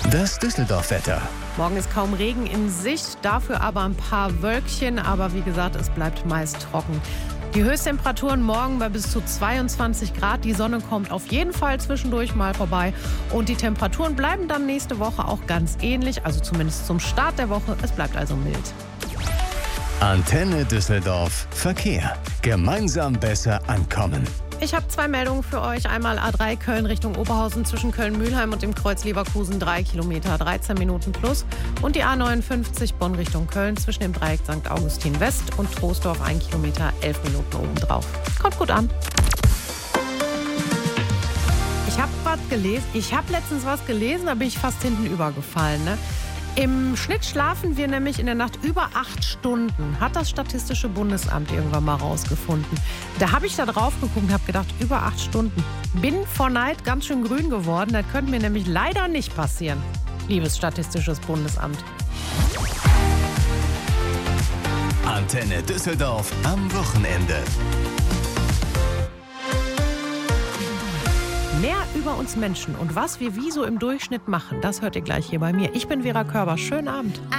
Das Düsseldorf-Wetter. Morgen ist kaum Regen in Sicht, dafür aber ein paar Wölkchen. Aber wie gesagt, es bleibt meist trocken. Die Höchsttemperaturen morgen bei bis zu 22 Grad. Die Sonne kommt auf jeden Fall zwischendurch mal vorbei. Und die Temperaturen bleiben dann nächste Woche auch ganz ähnlich. Also zumindest zum Start der Woche. Es bleibt also mild. Antenne Düsseldorf. Verkehr. Gemeinsam besser ankommen. Ich habe 2 Meldungen für euch. Einmal A3 Köln Richtung Oberhausen zwischen Köln-Mühlheim und dem Kreuz Leverkusen 3 Kilometer, 13 Minuten plus. Und die A59 Bonn Richtung Köln zwischen dem Dreieck St. Augustin West und Troisdorf 1 Kilometer, 11 Minuten obendrauf. Kommt gut an. Ich habe letztens was gelesen, da bin ich fast hinten übergefallen. Ne? Im Schnitt schlafen wir nämlich in der Nacht über 8 Stunden, hat das Statistische Bundesamt irgendwann mal rausgefunden. Da habe ich da drauf geguckt und habe gedacht, über 8 Stunden. Bin vor Neid ganz schön grün geworden. Das könnte mir nämlich leider nicht passieren, liebes Statistisches Bundesamt. Antenne Düsseldorf am Wochenende. Mehr über uns Menschen und was wir wie so im Durchschnitt machen, das hört ihr gleich hier bei mir. Ich bin Vera Körber. Schönen Abend.